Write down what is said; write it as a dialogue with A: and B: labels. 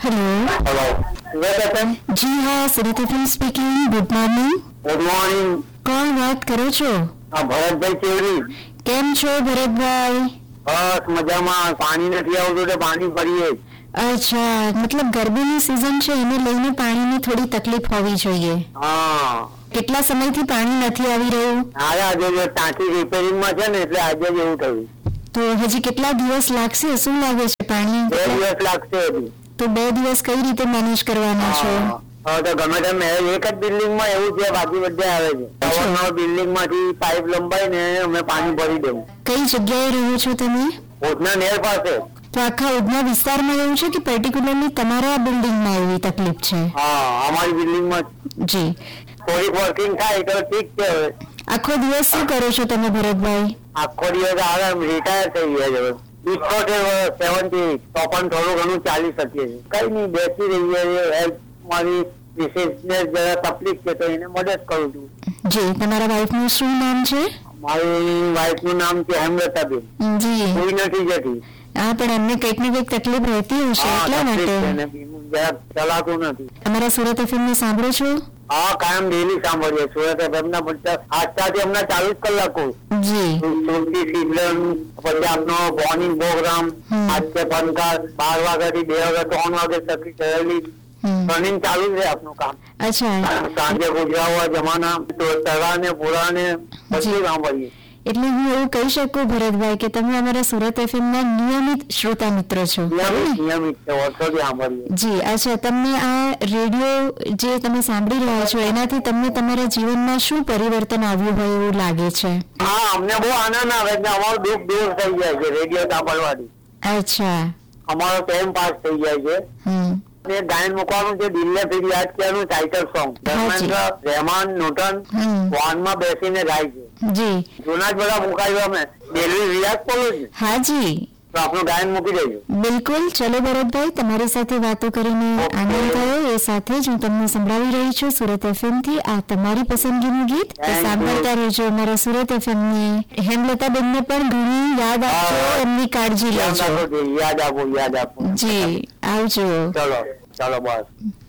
A: hello
B: hello सुरत FM
A: जी हाँ Surat FM speaking good morning
B: good morning
A: કોણ વાત કરો છો
B: ભરતભાઈ ચેવડી
A: કેમ છો ભરતભાઈ
B: બસ મજામાં પાણી નથી આવતું તો પાણી ભરીએ
A: અચ્છા મતલબ ગરમીની સિઝન છે એને લઈને પાણીની થોડી તકલીફ હોવી જોઈએ
B: હા
A: કેટલા સમયથી પાણી નથી આવી રહ્યું
B: આજે ટાંકી રિપેરિંગ માં છે ને એટલે આજે જ એવું થયું
A: તો હજી કેટલા દિવસ લાગશે શું લાગે છે પાણી
B: 2 દિવસ લાગશે હજી
A: તો 2 દિવસ કઈ રીતે મેનેજ કરવાના છો
B: તો ગમે તેમ એક જ બિલ્ડિંગ માં એવું છે બાકી બધે આવે છે નવ બિલ્ડિંગ માંથી પાઇપ લંબાઈને અમે પાણી ભરી દેવું
A: કઈ જગ્યાએ રહો છો તમે
B: ઉધના નેર પાસે
A: તો આખા ઉધના વિસ્તારમાં એવું છે કે પર્ટિક્યુલરલી તમારા બિલ્ડિંગમાં એવી તકલીફ છે
B: હા અમારી બિલ્ડિંગ માં
A: જી
B: થોડીક વર્કિંગ થાય તો ઠીક છે
A: આખો દિવસ શું કરો છો તમે ભરતભાઈ
B: આખો દિવસ આરામ રિટાયર થઈ ગયા છે 70 તો પણ થોડું ઘણું ચાલી શકીએ છીએ કઈ નહીં બેસી રહીએ હેલ્થ મારી વિશેષને જરા તકલીફ છે તો એને મદદ કરું છું
A: જી તમારા વાઈફનું શું નામ છે
B: મારી વાઈફ નું નામ છે હેમલતાબેન
A: જી
B: કોઈ નથી જતી
A: હા પણ એમને કંઈક ને કંઈક તકલીફ રહેતી હશે એટલા માટે
B: જરા ચલાતું નથી
A: તમારા સુરત એફએમ ને સાંભળો છો
B: હા કાયમ ડેલી સાંભળીએ સુરત એફએમ ના બધા આજથી હમણાં 40 કલાકો
A: જી
B: સુરતી સિઝન પછી આપનો મોર્નિંગ પ્રોગ્રામ આજે ફનકાર 12 વાગ્યાથી 2 વાગ્યા 3 વાગે સુધી ચલાવેલી રનિંગ ચાલુ છે આપનું કામ
A: અચ્છા
B: સાંજે ગુજરાવા જમાના તરાને પુરાને બધું સાંભળીએ
A: એટલે હું એવું કહી શકું ભરતભાઈ કે તમે અમારા સુરત એફએમ ના નિયમિત શ્રોતા મિત્ર છો
B: નિયમિત છે વર્ષોથી સાંભળીએ
A: જી અચ્છા તમને આ રેડિયો જે તમે સાંભળી રહ્યા છો એનાથી તમને તમારા જીવનમાં શું પરિવર્તન આવ્યું હોય એવું લાગે છે
B: હા અમને બહુ આનંદ આવે છે અમારું દુઃખ દૂર થઈ જાય છે રેડિયો સાંભળવાથી
A: અચ્છા
B: અમારો ટાઈમ પાસ થઈ જાય છે ગાયન મૂકવાનું છે દિલને ફિર યાદ કરવાનું ટાઇટલ સોંગ રહેમાન નૂટન વાનમાં બેસીને ગાય છે
A: જી
B: જૂના જ બધા મુકાયો અમે ડેલી રિયાઝ કરું છું
A: હા જી
B: તો આપનું ગાયન મૂકી દેજો
A: બિલકુલ ચલો ભરતભાઈ તમારી સાથે વાતો કરીને આનંદ થયો એ સાથે જ હું તમને સંભળાવી રહી છું સુરત એફએમ થી આ તમારી પસંદગીનું ગીત સાંભળતા રહેજો અમારા સુરત એફએમ ની હેમલતાબેન ને પણ ઘણી યાદ આપજો એમની કાળજી લેજો
B: યાદ આપો
A: જી આવજો
B: ચલો બસ